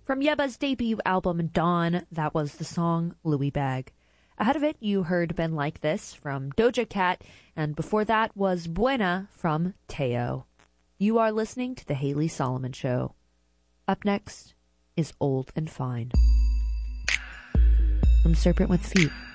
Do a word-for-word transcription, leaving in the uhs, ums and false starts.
From Yeba's debut album, Dawn, that was the song Louis Bag. Ahead of it, you heard Been Like This from Doja Cat, and before that was Buena from Teo. You are listening to The Haley Solomon Show. Up next is Old and Fine from Serpent with Feet.